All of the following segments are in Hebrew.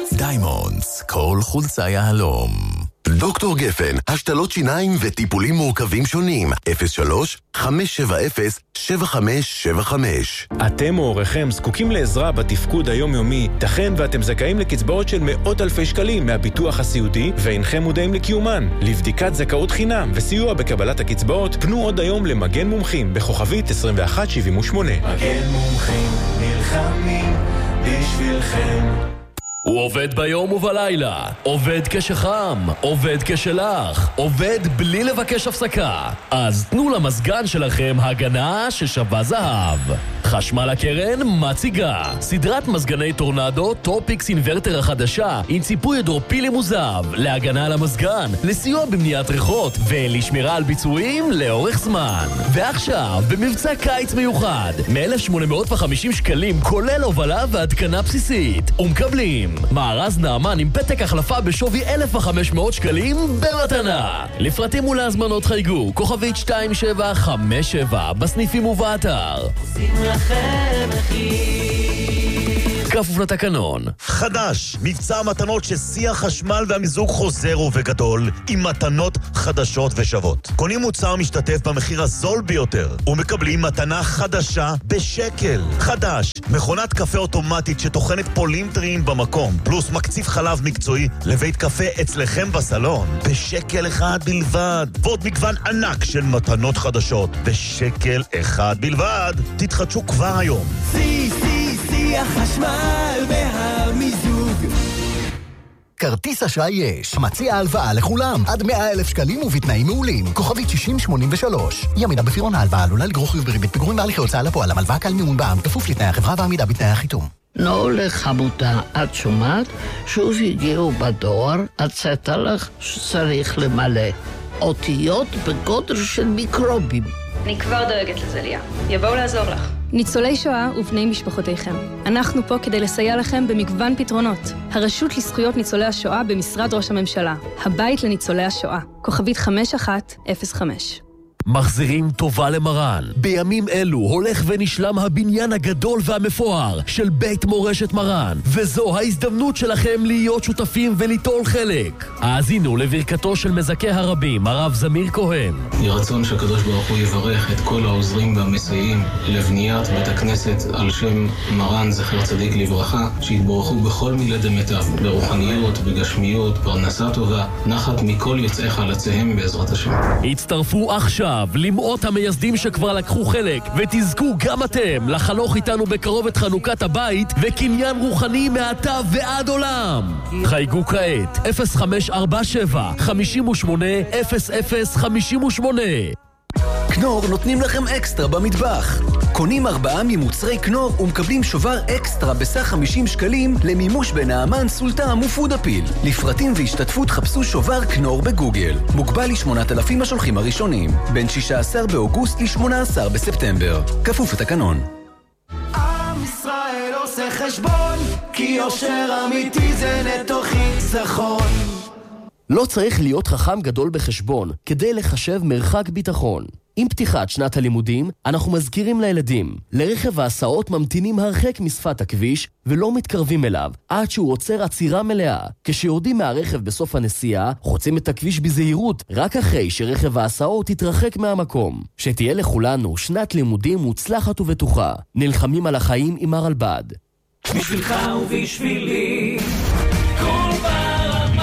דיימונדס, כל חולצה יהלום. דוקטור גפן, השתלות שיניים וטיפולים מורכבים שונים. 03-570-7575. אתם או הוריכם זקוקים לעזרה בתפקוד היומיומי. תכן ואתם זכאים לקצבאות של מאות אלפי שקלים מהביטוח הסיעודי, ואינכם מודעים לקיומן. לבדיקת זכאות חינם וסיוע בקבלת הקצבאות, פנו עוד היום למגן מומחים בכוכבית 2178. מגן מומחים נלחמים בשבילכם. הוא עובד ביום ובלילה, עובד כשחם, עובד כשלח, עובד בלי לבקש הפסקה. אז תנו למזגן שלכם הגנה ששווה זהב. חשמל הקרן מציגה סדרת מזגני טורנדו טופיקס אינברטר החדשה עם ציפוי הידרופילי מוזב להגנה על המזגן, לסיוע במניעת ריחות ולשמירה על ביצועים לאורך זמן. ועכשיו במבצע קיץ מיוחד מ-1,850 שקלים כולל הובלה והתקנה בסיסית, ומקבלים מארז נאמן עם פתק החלפה בשווי 1,500 שקלים במתנה. לפרטים ולהזמנות חייגו כוכבית 2757 בסניפים ובאתר. עושים לכם מחיר, כפוף לתקנון. חדש, מבצע מתנות ששיא החשמל והמיזוג חוזר ובגדול עם מתנות חדשות ושוות. קונים מוצר משתתף במחיר הזול ביותר ומקבלים מתנה חדשה בשקל. חדש, מכונת קפה אוטומטית שטוחנת פולים טריים במקום, פלוס מקציף חלב מקצועי לבית קפה אצלכם בסלון בשקל אחד בלבד, ועוד מגוון ענק של מתנות חדשות בשקל אחד בלבד. תתחדשו כבר היום. שיא החשמל והמיזוג. כרטיס אשראי יש. מציע הלוואה לכולם. עד 100,000 שקלים ובתנאים מעולים. כוכבית 6083. ימידה בפירעון ההלוואה עלולה לגרור חיוב בריבית פיגורים בהליכי הוצאה לפועל. המלוואה קל מימון בע"מ כפוף לתנאי החברה ועמידה בתנאי החיתום. לא לחמותה, את שומעת? שוב הגיעו בדואר, הצאת לך שצריך למלא. אותיות בגודל של מיקרובים. אני כבר דואגת לזה, ליה. יבואו לעזור לך. ניצולי שואה ובני משפחותיכם. אנחנו פה כדי לסייע לכם במגוון פתרונות. הרשות לזכויות ניצולי השואה במשרד ראש הממשלה. הבית לניצולי השואה. כוכבית 5105. מחזירים טובה למרן. בימים אלו הולך ונשלם הבניין הגדול והמפואר של בית מורשת מרן, וזו ההזדמנות שלכם להיות שותפים וליטול חלק. האזינו לברכתו של מזכה הרבים, הרב זמיר כהן. יהי רצון שהקדוש ברוך הוא יברך את כל העוזרים והמסייעים לבניית בית הכנסת על שם מרן זכר צדיק לברכה, שיתברכו בכל מילי דמיטב, ברוחניות, בגשמיות, פרנסה טובה, נחת מכל יוצאי חלציהם בעזרת השם. הצטרפו עכשיו למאות המייסדים שכבר לקחו חלק, ותזכו גם אתם לחנוך איתנו בקרוב את חנוכת הבית וקניין רוחני מעתה ועד עולם. חייגו כעת 0547 58 0058. קנור נותנים לכם אקסטרה במטבח. קונים 4 ממוצרי קנור ומקבלים שובר אקסטרה בסך 50 שקלים למימוש בנאמן, סולטם ופודאפיל. לפרטים והשתתפות חפשו שובר קנור בגוגל. מוגבל ל8,000 השולחים הראשונים, בין 16 באוגוסט ל18 בספטמבר. כפוף לתקנון. עם ישראל עושה חשבון, כי יושר אמיתי זה נטו חיסכון. לא צריך להיות חכם גדול בחשבון כדי לחשב מרחק ביטחון. עם פתיחת שנת הלימודים, אנחנו מזכירים לילדים, לרכב ההסעות ממתינים הרחק משפת הכביש ולא מתקרבים אליו, עד שהוא עוצר עצירה מלאה. כשיורדים מהרכב בסוף הנסיעה, חוצים את הכביש בזהירות, רק אחרי שרכב ההסעות יתרחק מהמקום. שתהיה לכולנו שנת לימודים מוצלחת ובטוחה. נלחמים על החיים עם הרלב"ד. בשבילך ובשבילי, כל ברמה.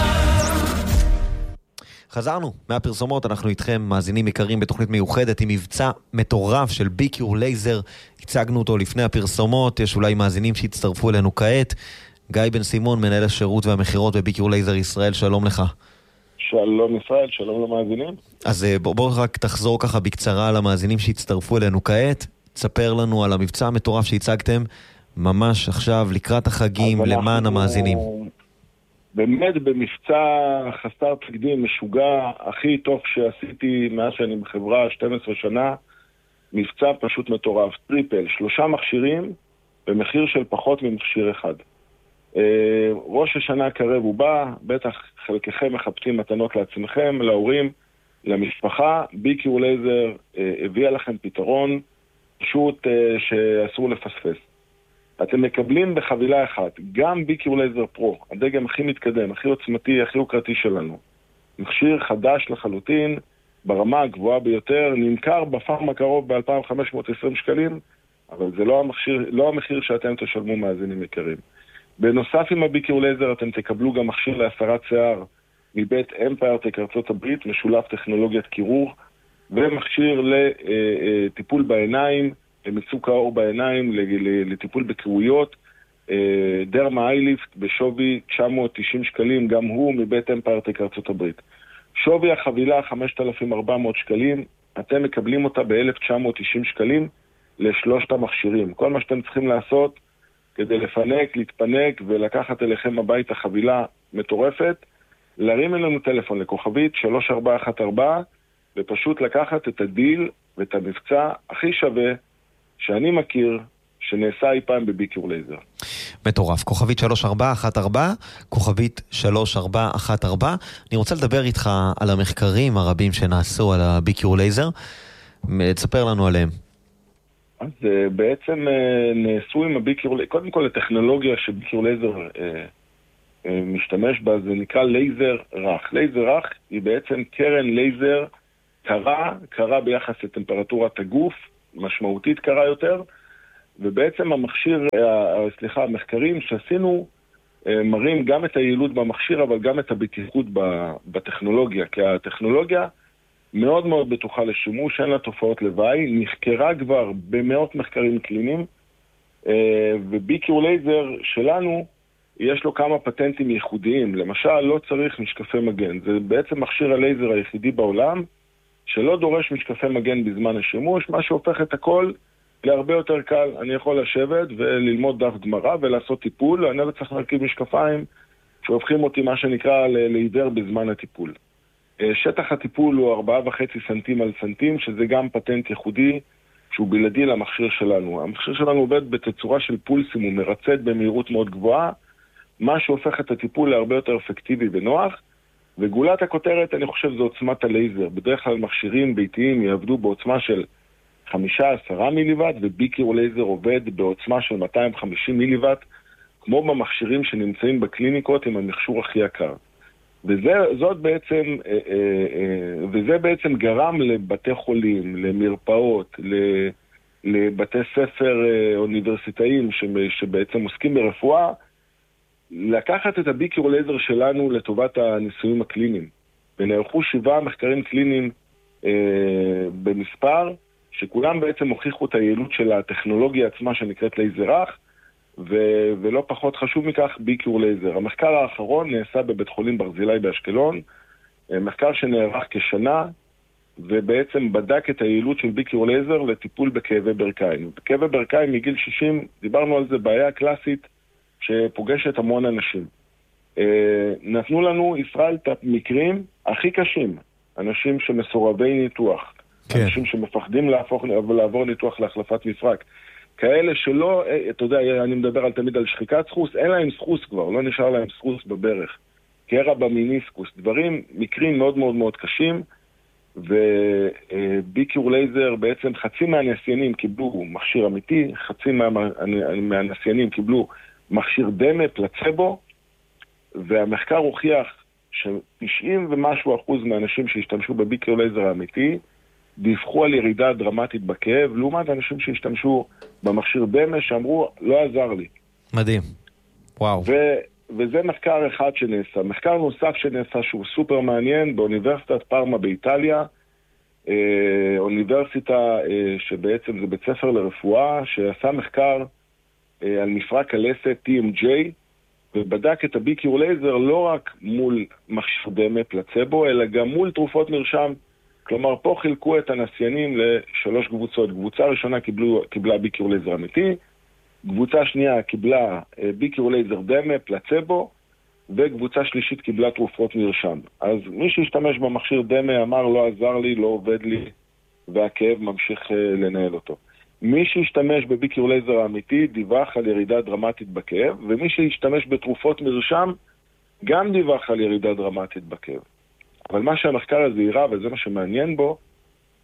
חזרנו מהפרסומות, אנחנו איתכם מאזינים יקרים בתוכנית מיוחדת עם מבצע מטורף של ביקיור לייזר. הצגנו אותו לפני הפרסומות, יש אולי מאזינים שהצטרפו אלינו כעת. גיא בן סימון, מנהל השירות והמחירות בביקיור לייזר ישראל, שלום לך. שלום ישראל, שלום למאזינים. אז בוא רק תחזור ככה בקצרה על המאזינים שהצטרפו אלינו כעת. תספר לנו על המבצע המטורף שהצגתם ממש עכשיו לקראת החגים למען המאזינים. באמת במבצע חסר תקדים, משוגע, הכי טוב שעשיתי מאז שאני בחברה 12 שנה, מבצע פשוט מטורף, טריפל, 3 מכשירים במחיר של פחות ממכשיר אחד. ראש השנה קרב ובא, בטח חלקכם מחפשים מתנות לעצמכם, להורים, למשפחה. ביקיור לייזר הביאה לכם פתרון פשוט שאסור לפספס. אתם מקבלים בחבילה אחת גם BQ לייזר פרו, הדגם הכי מתקדם, הכי עוצמתי, הכי הוקרתי שלנו. מכשיר חדש לחלוטין, ברמה הגבוהה ביותר, נמכר בפארם הקרוב ב-2,520 שקלים, אבל זה לא המחיר שאתם תשלמו מאזינים יקרים. בנוסף עם ה-BQ לייזר אתם תקבלו גם מכשיר להסרת שיער מבית אמפיירטק ארצות הברית, משולב טכנולוגיית קירור, ומכשיר לטיפול בעיניים, למיצוק האור בעיניים, לטיפול בקרויות, דרמה אייליפט בשווי 990 שקלים, גם הוא מבית אמפיירטק ארצות הברית. שווי החבילה 5,400 שקלים, אתם מקבלים אותה ב-1,990 שקלים לשלושת המכשירים. כל מה שאתם צריכים לעשות כדי לפנק, להתפנק ולקחת אליכם הביתה חבילה מטורפת, להרים אלינו טלפון לכוכבית 3414 ופשוט לקחת את הדיל ואת המבצע הכי שווה שאני מכיר שנעשה אי פעם בביקור לייזר. מטורף. כוכבית 3414, כוכבית 3414. אני רוצה לדבר איתך על המחקרים הרבים שנעשו על הביקור לייזר. תספר לנו עליהם. אז בעצם נעשו עם הביקור לייזר, קודם כל הטכנולוגיה שביקור לייזר משתמש בה, זה נקרא לייזר רך. לייזר רך היא בעצם קרן לייזר קרה ביחס לטמפרטורת הגוף, משמעותית קרה יותר, ובעצם המחקרים שעשינו מראים גם את היעילות במכשיר, אבל גם את הבטיחות בטכנולוגיה, כי הטכנולוגיה מאוד מאוד בטוחה לשימוש, אין לה תופעות לוואי, נחקרה כבר במאות מחקרים קליניים, וביקור לייזר שלנו יש לו כמה פטנטים ייחודיים. למשל, לא צריך משקפי מגן. זה בעצם מכשיר הלייזר היחידי בעולם שלא דורש משקפי מגן בזמן השימוש, מה שהופך את הכל להרבה יותר קל. אני יכול לשבת וללמוד דף גמרא ולעשות טיפול, אני לא צריך להרכיב משקפיים שהופכים אותי מה שנקרא לעיוור בזמן הטיפול. שטח הטיפול הוא 4.5 סנטים על סנטים, שזה גם פטנט ייחודי שהוא בלעדי למכשיר שלנו. המכשיר שלנו עובד בתצורה של פולסים, הוא מרצד במהירות מאוד גבוהה, מה שהופך את הטיפול להרבה יותר אפקטיבי ונוח, וגולת הכותרת אני חושב זה עוצמת הלייזר. בדרך כלל מכשירים ביתיים יעבדו בעוצמה של 5-10 מיליוואט, וביקור לייזר עובד בעוצמה של 250 מיליוואט, כמו במכשירים שנמצאים בקליניקות עם המכשור הכי יקר. וזה בעצם גרם לבתי חולים, למרפאות, לבתי ספר אוניברסיטאיים שבעצם עוסקים ברפואה, לקחת את הביקור לייזר שלנו לטובת הניסויים הקליניים. ונערכו 7 מחקרים קליניים במספר, שכולם בעצם הוכיחו את היעילות של הטכנולוגיה עצמה שנקראת לייזר רך, ולא פחות חשוב מכך, ביקור לייזר. המחקר האחרון נעשה בבית חולים ברזילי באשקלון, מחקר שנערך כשנה, ובעצם בדק את היעילות של ביקור לייזר לטיפול בכאבי ברכיים. בכאבי ברכיים מגיל 60, דיברנו על זה, בעיה קלאסית שפוגשת המון אנשים. נתנו לנו ישראל את המקרים הכי קשים, אנשים שמסורבי ניתוח, אנשים שמפחדים לעבור ניתוח להחלפת מפרק, כאלה שלא, אתה יודע, אני מדבר תמיד על שחיקת סחוס, אין להם סחוס כבר, לא נשאר להם סחוס בברך, קרע במיניסקוס, מקרים מאוד מאוד מאוד קשים, וביקור לייזר בעצם חצי מהנסיינים קיבלו מכשיר אמיתי, חצי מהנסיינים קיבלו מכשיר דמה, פלצבו, והמחקר הוכיח ש90% ומשהו מהאנשים שהשתמשו בביקור לייזר האמיתי, דיווחו על ירידה דרמטית בכאב, לעומת אנשים שהשתמשו במכשיר דמה שאמרו, לא עזר לי. מדהים. וואו. וזה מחקר אחד שנעשה. מחקר נוסף שנעשה שהוא סופר מעניין באוניברסיטת פארמה באיטליה, אוניברסיטה שבעצם זה בית ספר לרפואה, שעשה מחקר על מפרק הלסת TMJ, ובדק את הביקור לייזר לא רק מול מכשיר דמה, פלצבו, אלא גם מול תרופות מרשם. כלומר, פה חילקו את הנסיינים ל3 קבוצות. קבוצה ראשונה קיבלה ביקור לייזר אמיתי, קבוצה שנייה קיבלה ביקור לייזר דמה, פלצבו, וקבוצה שלישית קיבלה תרופות מרשם. אז מי שהשתמש במכשיר דמה אמר, לא עזר לי, לא עובד לי, והכאב ממשיך לנהל אותו. מי שהשתמש בביקור לייזר האמיתי דיווח על ירידה דרמטית בכאב, ומי שהשתמש בתרופות מרשם גם דיווח על ירידה דרמטית בכאב. אבל מה שהמחקר הזה הראה, וזה מה שמעניין בו,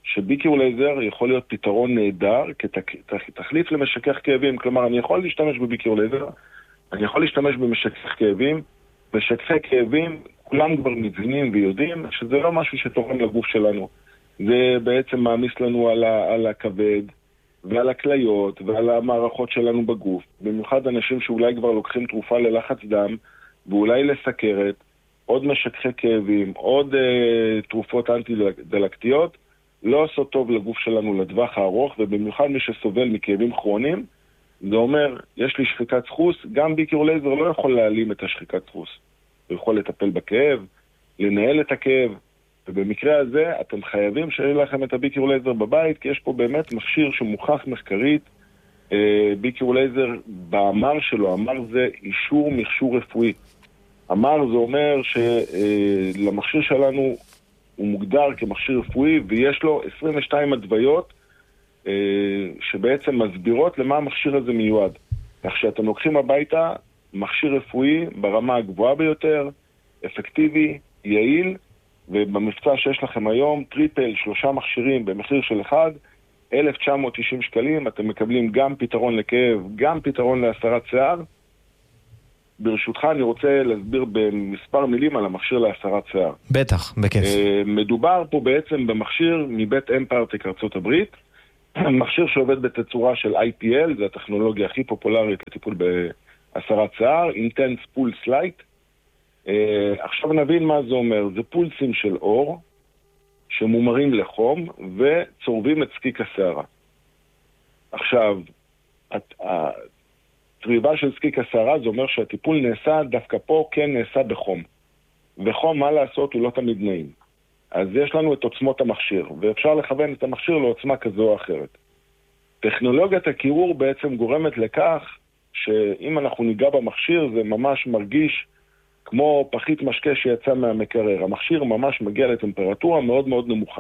שביקיור לייזר יכול להיות פתרון נהדר כתחליף למשכך כאבים. כלומר, אני יכול להשתמש בביקיור לייזר, אני יכול להשתמש במשכך כאבים. משככי כאבים, כולם כבר מבינים ויודעים שזה לא משהו שתורם לגוף שלנו. זה בעצם מעמיס לנו על הכבד ועל הכליות ועל המערכות שלנו בגוף. במיוחד אנשים שאולי כבר לוקחים תרופה ללחץ דם ואולי לסכרת, עוד משככי כאבים, עוד תרופות אנטי-דלקתיות, לא עושות טוב לגוף שלנו לטווח הארוך, ובמיוחד מי שסובל מכאבים כרוניים, זה אומר, יש לי שחיקת סחוס, גם ביקיור לייזר לא יכול להעלים את השחיקת סחוס. הוא יכול לטפל בכאב, לנהל את הכאב, ובמקרה הזה אתם חייבים שיהיה לכם את הביקיור לייזר בבית, כי יש פה באמת מכשיר שמוכח מחקרית. ביקיור לייזר, באמר שלו, אמר זה אישור מכשור רפואי. אמר זה אומר שלמכשיר שלנו הוא מוגדר כמכשיר רפואי, ויש לו 22 הדוויות שבעצם מסבירות למה המכשיר הזה מיועד. כך שאתם לוקחים הביתה מכשיר רפואי ברמה הגבוהה ביותר, אפקטיבי, יעיל, ובמבצע שיש לכם היום, טריפל, 3 מכשירים במחיר של 1, 1,990 שקלים, אתם מקבלים גם פתרון לכאב, גם פתרון להסרת שיער. ברשותך אני רוצה להסביר במספר מילים על המכשיר להסרת שיער. בטח, בכיף. מדובר פה בעצם במכשיר מבית אמפרטק ארצות הברית, מכשיר שעובד בתצורה של IPL, זה הטכנולוגיה הכי פופולרית לטיפול בהסרת שיער, Intense Pulse Light. עכשיו נבין מה זה אומר, זה פולסים של אור שמומרים לחום וצורבים את זקיק השערה. עכשיו, הטריבה של זקיק השערה זה אומר שהטיפול נעשה דווקא פה כן נעשה בחום, וחום מה לעשות הוא לא תמיד נעים. אז יש לנו את עוצמות המכשיר, ואפשר לכוון את המכשיר לעוצמה כזו או אחרת. טכנולוגיית הקירור בעצם גורמת לכך שאם אנחנו ניגע במכשיר זה ממש מרגיש כמו פחית משקה שיצא מהמקרר. המכשיר ממש מגיע לטמפרטורה מאוד מאוד נמוכה.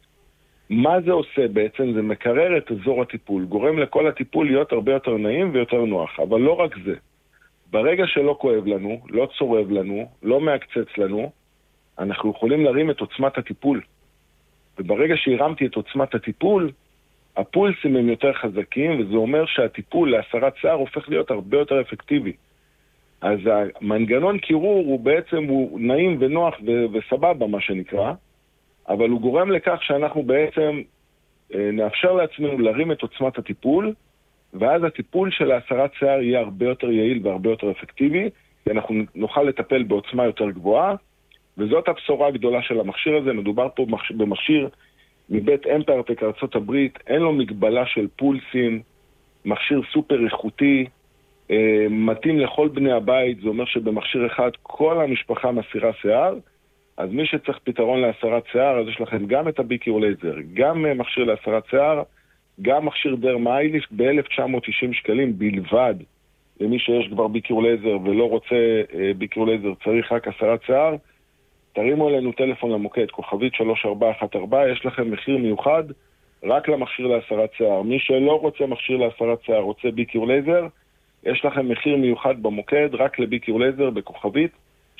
מה זה עושה בעצם? זה מקרר את אזור הטיפול, גורם לכל הטיפול להיות הרבה יותר נעים ויותר נוח. אבל לא רק זה. ברגע שלא כואב לנו, לא צורב לנו, לא מעקצץ לנו, אנחנו יכולים להרים את עוצמת הטיפול. וברגע שהרמתי את עוצמת הטיפול, הפולסים הם יותר חזקים, וזה אומר שהטיפול להסרת שיער הופך להיות הרבה יותר אפקטיבי. אז המנגנון קירור הוא בעצם הוא נעים ונוח וסבבה מה שנקרא, אבל הוא גורם לכך שאנחנו בעצם נאפשר לעצמנו להרים את עוצמת הטיפול, ואז הטיפול של ההסרת שיער יהיה הרבה יותר יעיל והרבה יותר אפקטיבי, כי אנחנו נוכל לטפל בעוצמה יותר גבוהה, וזאת הבשורה הגדולה של המכשיר הזה. מדובר פה במכשיר מבית אמפרטק ארצות הברית, אין לו מגבלה של פולסים, מכשיר סופר איכותי, מתאים לכל בני הבית, זה אומר שבמכשיר אחד כל המשפחה מסירה שיער, אז מי שצריך פתרון להסרת שיער, אז יש לכם גם את הביקיור לייזר, גם מכשיר להסרת שיער, גם מכשיר דרמה אייליפט ב-1,990 שקלים בלבד, למי שיש כבר ביקיור לייזר ולא רוצה ביקיור לייזר, צריך רק הסרת שיער, תרימו אלינו טלפון למוקד, כוכבית 3414, יש לכם מחיר מיוחד רק למכשיר להסרת שיער. מי שלא רוצה מכשיר להסרת שיער, רוצה ביקיור לייזר, יש לכם מחיר מיוחד במוקד רק לביקיור לייזר בכוכבית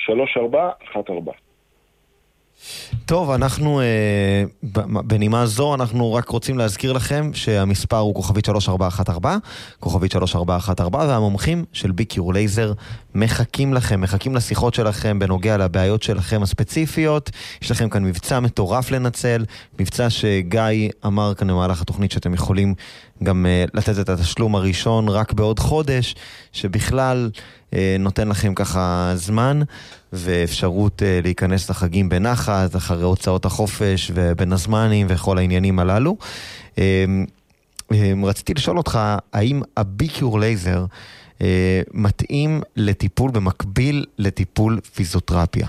3414. טוב, אנחנו בנימה זו אנחנו רק רוצים להזכיר לכם שהמספר הוא כוכבית 3414, כוכבית 3414, והמומחים של ביקיור לייזר מחכים לכם, מחכים לשיחות שלכם בנוגע לבעיות שלכם הספציפיות. יש לכם כאן מבצע מטורף לנצל, מבצע שגיא אמר כאן במהלך התוכנית שאתם יכולים גם לתת את התשלום הראשון רק בעוד חודש, שבכלל נותן לכם ככה זמן ואפשרות להיכנס לחגים בנחת, אחרי הוצאות החופש ובין הזמנים וכל העניינים הללו. רציתי לשאול אותך, האם הביקיור לייזר מתאים לטיפול במקביל לטיפול פיזיותרפיה?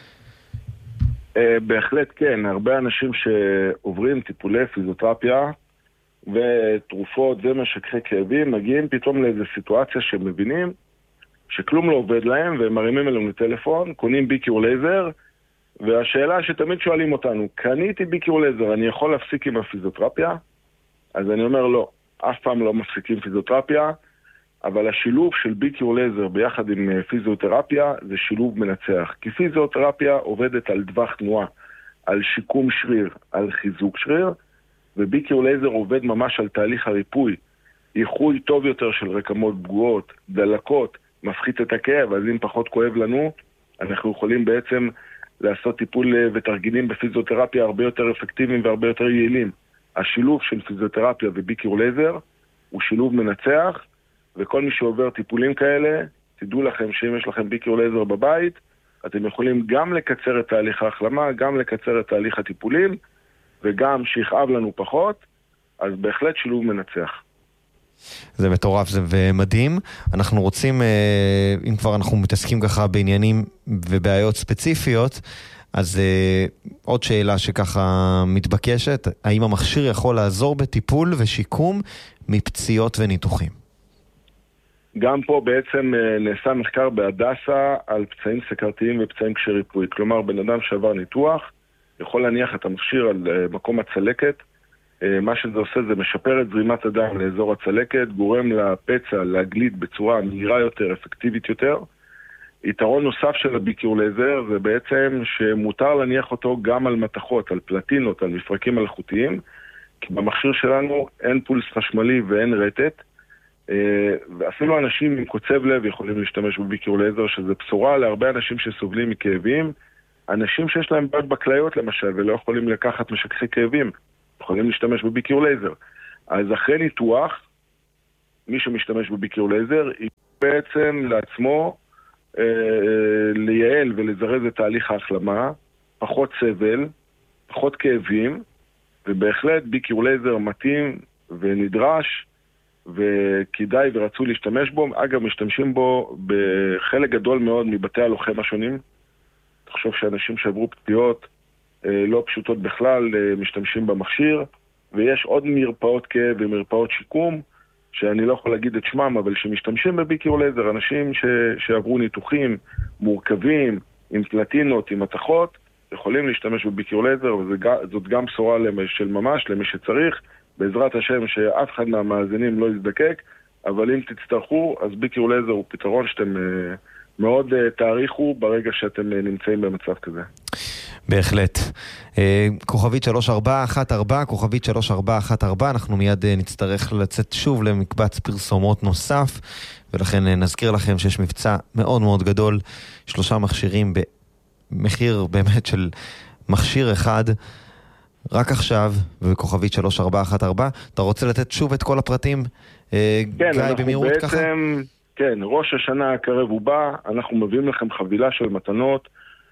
בהחלט כן, הרבה אנשים שעוברים טיפולי פיזיותרפיה ותרופות ומשככי כאבים מגיעים פתאום לאיזו סיטואציה שמבינים שכלום לא עובד להם, והם מרימים אלינו לטלפון, קונים ביקיור לייזר, והשאלה שתמיד שואלים אותנו, קניתי ביקיור לייזר, אני יכול להפסיק עם הפיזיותרפיה? אז אני אומר לא, אף פעם לא מפסיקים פיזיותרפיה, אבל השילוב של ביקיור לייזר ביחד עם פיזיותרפיה זה שילוב מנצח, כי פיזיותרפיה עובדת על טווח תנועה, על שיקום שריר, על חיזוק שריר, וביקיור לייזר עובד ממש על תהליך הריפוי. איחוי טוב יותר של רקמות פגועות, דלקות, מפחית את הכאב, אז אם פחות כואב לנו, אנחנו יכולים בעצם לעשות טיפול ותרגילים בפיזיותרפיה הרבה יותר אפקטיביים והרבה יותר יעילים. השילוב של פיזיותרפיה וביקיור לייזר הוא שילוב מנצח, וכל מי שעובר טיפולים כאלה, תדעו לכם שאם יש לכם ביקיור לייזר בבית, אתם יכולים גם לקצר את תהליך ההחלמה, גם לקצר את תהליך הטיפולים, וגם שיכאב לנו פחות, אז בהחלט שילוב מנצח. זה מטורף, זה ומדהים. אנחנו רוצים, אם כבר אנחנו מתעסקים ככה בעניינים ובעיות ספציפיות, אז עוד שאלה שככה מתבקשת, האם המכשיר יכול לעזור בטיפול ושיקום מפציעות וניתוחים? גם פה בעצם נעשה מחקר בהדסה על פצעים סכרתיים ופצעים קשי ריפוי. כלומר, בן אדם שעבר ניתוח יכול להניח את המכשיר על מקום הצלקת. מה שזה עושה זה משפר את זרימת הדם לאזור הצלקת, גורם לפצע להגליד בצורה מהירה יותר, אפקטיבית יותר. יתרון נוסף של הביקיור לייזר זה בעצם שמותר להניח אותו גם על מתכות, על פלטינות, על מפרקים מלאכותיים, כי במכשיר שלנו אין פולס חשמלי ואין רטט, ואפילו אנשים עם קוצב לב יכולים להשתמש בביקיור לייזר, שזה בשורה להרבה אנשים שסובלים מכאבים, אנשים שיש להם בעיות בכליות למשל ולא יכולים לקחת משככי כאבים, יכולים להשתמש בביקיור לייזר. אז אחרי ניתוח, מי שמשתמש בביקיור לייזר, היא בעצם לעצמו לייעל ולזרז את תהליך ההחלמה, פחות סבל, פחות כאבים, ובהחלט ביקיור לייזר מתאים ונדרש, וכדאי ורצו להשתמש בו. אגב, משתמשים בו בחלק גדול מאוד מבתי הלוחם השונים. תחשוב שאנשים שעברו פציעות לא פשוטות בכלל משתמשים במכשיר, ויש עוד מרפאות כאב ומרפאות שיקום, שאני לא יכול להגיד את שמם, אבל שמשתמשים בביקיור לייזר, אנשים שעברו ניתוחים מורכבים, עם פלטינות, עם מתכות, יכולים להשתמש בביקיור לייזר, וזאת גם בשורה של ממש למי שצריך, בעזרת השם שאף אחד מהמאזינים לא יזדקק, אבל אם תצטרכו, אז ביקיור לייזר הוא פתרון שאתם מאוד תאריכו ברגע שאתם נמצאים במצב כזה. בהחלט. כוכבית 3414, כוכבית 3414, אנחנו מיד נצטרך לצאת שוב למקבץ פרסומות נוסף, ולכן נזכיר לכם שיש מבצע מאוד מאוד גדול, 3 מכשירים במחיר באמת של מכשיר אחד, רק עכשיו, ובכוכבית 3414. אתה רוצה לתת שוב את כל הפרטים? כן, גיא, במהירות בעצם, ככה? כן, ראש השנה הקרב הוא בא, אנחנו מביאים לכם חבילה של מתנות,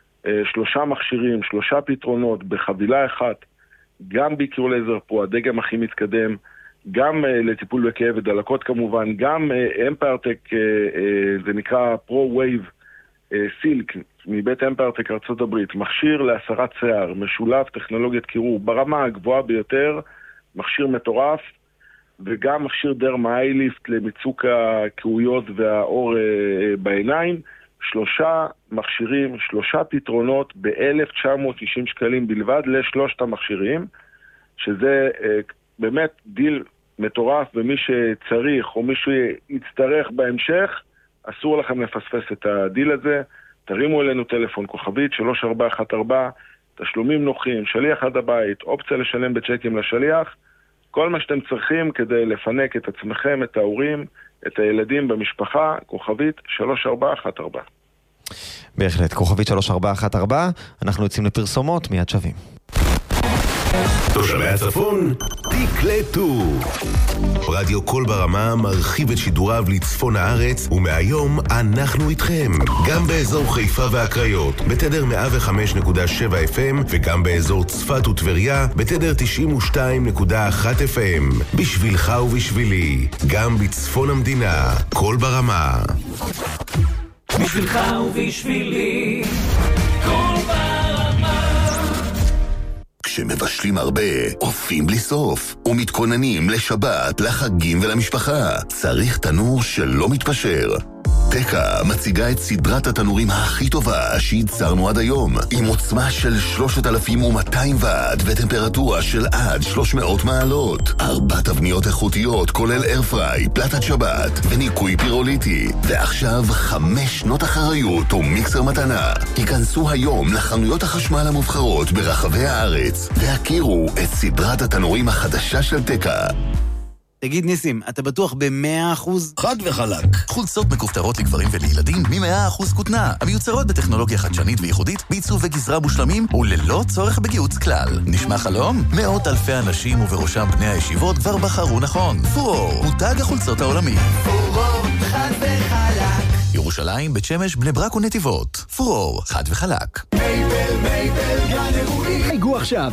3 מכשירים, 3 פתרונות בחבילה אחת, גם ביקיור לייזר פה, הדגם הכי מתקדם, גם לטיפול בכאב ודלקות כמובן, גם אמפרטק, זה נקרא פרו-וייב סילק, מבית אמפרטק ארצות הברית, מכשיר להסרת שיער, משולב טכנולוגיית קירור ברמה הגבוהה ביותר, מכשיר מטורף, וגם מכשיר דרמה אייליפט למיצוק הקרויות והאור בעיניים, 3 מכשירים, 3 פתרונות ב-1,990 שקלים בלבד לשלושת המכשירים, שזה באמת דיל מטורף, ומי שצריך או מי שיצטרך בהמשך, אסור לכם לפספס את הדיל הזה. תרימו אלינו טלפון, כוכבית 3414, תשלומים נוחים, שליח עד הבית, אופציה לשלם בצ'קים לשליח, כל מה שאתם צריכים כדי לפנק את עצמכם, את ההורים, את הילדים במשפחה, כוכבית 3414. בהחלט, כוכבית 3414, אנחנו יוצאים לפרסומות, מיד שווים. תושבי הצפון, תקלטו. רדיו קול ברמה מרחיב את שידוריו לצפון הארץ, ומהיום אנחנו איתכם. גם באזור חיפה והקריות, בתדר 105.7 FM, וגם באזור צפת וטבריה, בתדר 92.1 FM. בשבילך ובשבילי, גם בצפון המדינה, קול ברמה. בשבילך ובשבילי, קול ברמה. כשמבשלים הרבה, אופים בלי סוף, ומתכוננים לשבת, לחגים ולמשפחה. צריך תנור שלא מתפשר. תקה מציגה את סדרת התנורים הכי טובה שייצרנו עד היום, עם עוצמה של 3200 ועד וטמפרטורה של עד 300 מעלות. 4 תבניות איכותיות כולל איירפריי, פלטת שבת וניקוי פירוליטי. ועכשיו 5 שנות אחריות ומיקסר מתנה. היכנסו היום לחנויות החשמל המובחרות ברחבי הארץ והכירו את סדרת התנורים החדשה של תקה. תגיד ניסים, אתה בטוח ב100%? חד וחלק. חולצות מכופתרות לגברים ולילדים מ100% כותנה, המיוצרות בטכנולוגיה חדשנית וייחודית, בעיצוב וגזרה מושלמים וללא צורך בגיוץ כלל. נשמע חלום? מאות אלפי אנשים ובראשם בני הישיבות כבר בחרו נכון. פורור, מותג החולצות העולמי. פורור, חד וחלק. ירושלים, בית שמש, בני ברק ונתיבות. פורור, חד וחלק. מייבל, גן אירועים. חייגו עכשיו,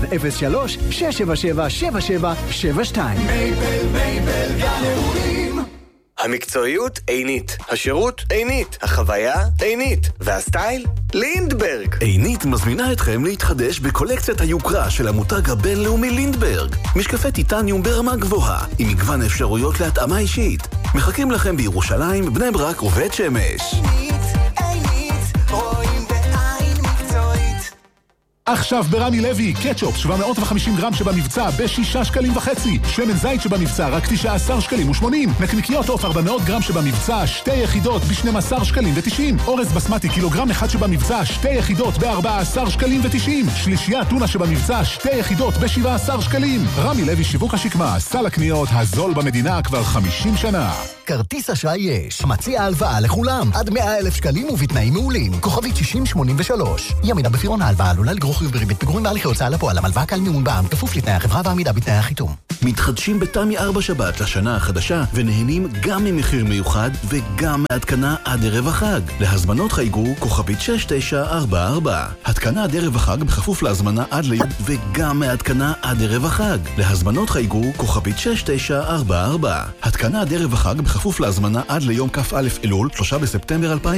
03-677-7772. מייבל, גן אירועים. המקצועיות עינית, השירות עינית, החוויה עינית, והסטייל לינדברג. עינית מזמינה אתכם להתחדש בקולקציית היוקרה של המותג הבינלאומי לינדברג. משקפי טיטניום ברמה גבוהה, עם מגוון אפשרויות להתאמה אישית. מחכים לכם בירושלים, בני ברק ובית שמש. עינית, רואים בעין מקצועית. עכשיו ברמי לוי, קטשופ 750 גרם שבמבצע ב6.5 שקלים. שמן זית שבמבצע רק 19 שקלים ו80. נקניקיות עוף 400 גרם שבמבצע 2 יחידות ב12 שקלים ו90. אורז בסמטי קילוגרם אחד שבמבצע 2 יחידות ב14 שקלים ו90. שלישייה טונה שבמבצע 2 יחידות ב17 שקלים. רמי לוי שיווק השקמה, סל הקניות הזול במדינה כבר 50 שנה. כרטיס אשראי יש, מציע הלוואה לכולם, עד 100,000 שקלים ובתנאים מעולים. כוכבית 6083. ימינה בפירעון ההלוואה עלולה לגרור חיוב בריבית פיגורים בהליכי הוצאה לפועל. המלוואה כלל מימון בע"מ, כפוף לתנאי החברה ועמידה בתנאי החיתום. מתחדשים בתמי 4 שבת לשנה החדשה ונהנים גם ממחיר מיוחד וגם מהתקנה עד ערב החג. להזמנות חייגו כוכבית 6944. התקנה עד ערב החג בכפוף להזמנה עד ליום וגם מהתקנה עד ערב החג. להזמנות חייגו כוכבית 6944. התקנה עד ערב החג בכפוף להזמנה עד ליום כ"א אלול 3 בספטמבר 2000